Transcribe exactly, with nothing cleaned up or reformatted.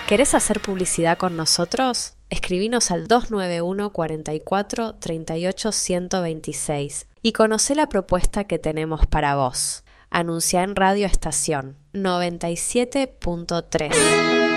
¿Querés hacer publicidad con nosotros? Escribinos al dos nueve uno, cuarenta y cuatro, treinta y ocho, ciento veintiséis y conocé la propuesta que tenemos para vos. Anuncia en Radio Estación noventa y siete punto tres.